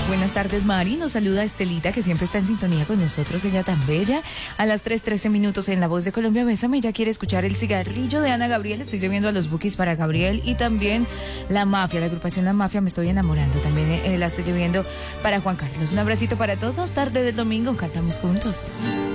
Buenas tardes, Mari. Nos saluda Estelita, que siempre está en sintonía con nosotros, ella tan bella. A las 3:13 en La Voz de Colombia, Bésame. Ella quiere escuchar El Cigarrillo de Ana Gabriel. Estoy debiendo a los bookies para Gabriel. Y también La Mafia, la agrupación La Mafia, Me Estoy Enamorando. También la estoy debiendo para Juan Carlos. Un abracito para todos. Tarde del domingo, cantamos juntos.